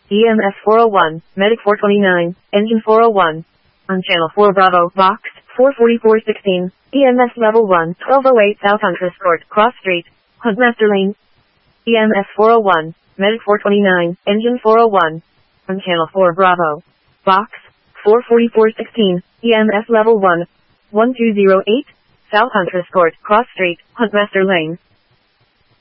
EMS 401, Medic 429, Engine 401. On Channel 4 Bravo, Box 44416, EMS Level 1, 1208 South Huntress Court, Cross Street, Huntmaster Lane. EMS 401, Medic 429, Engine 401. On Channel 4 Bravo, Box 44416, EMS Level 1, 1208, South Huntress Court, Cross Street, Huntmaster Lane.